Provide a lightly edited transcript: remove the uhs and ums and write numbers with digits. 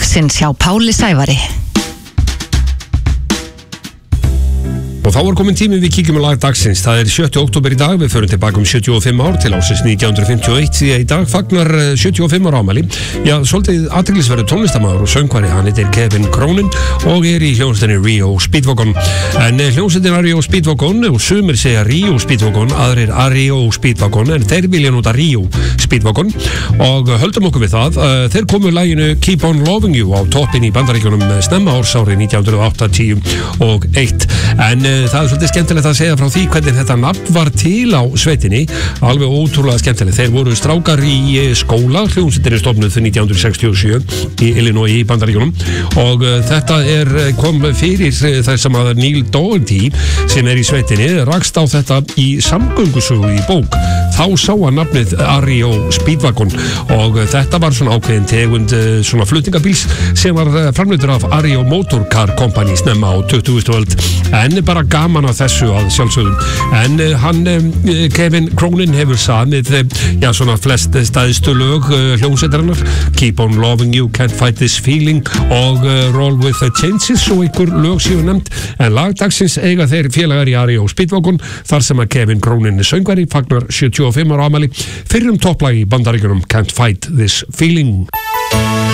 dagsins hjá Páli Sævari. Og þá var komin tími við kíkjum á lag dagsins. Það er 7. október í dag, við förum tilbaka 75 ár til ársins 1951 því að í dag fagnar 75 ára afmæli. Já, svolítið athyglisverður tónlistarmaður og söngvari, hann heitir Kevin Cronin og er í hljómsveitinni Rio Speedwagon. En hljómsveitin Rio Speedwagon, og sumir segja Rio Speedwagon, aðrir Rio Speedwagon, en þeir vilja nota Rio Speedwagon og höldum okkur við það. Þeir komu laginu Keep on Loving You á toppinn í Bandaríkjunum snemma árs árið 1981. En það er svolítið skemmtilegt að segja frá því hvernig þetta nafn var til á sveitinni, alveg ótrúlega skemmtilegt. Þeir voru strákar í skóla, hljómsveitin er stofnuð 1967 í Illinois í Bandaríkjunum og þetta kom fyrir þess að Neil Doherty sem er í sveitinni rakst á þetta í samgöngusögu í bók. Þá sá hann nafnið Rio Speedwagon og þetta var svona ákveðin tegund svona flutningabíls sem var framleiddur af Rio Motor Car Company snemma á 20. öld. En bara gaman að þessu að sjálfsögum. En hann, Kevin Cronin, hefur samið svona flest stæðstu lög hljómsveitarinnar, Keep on Loving You, Can't Fight This Feeling og Roll with the Changes og einhver lög séu nefnd. En lagdagsins eiga þeir félagar í Rio Speedwagon þar sem að Kevin Cronin söngvari fagnar 75 ára afmæli fyrir topplag í Bandaríkjunum Can't Fight This Feeling.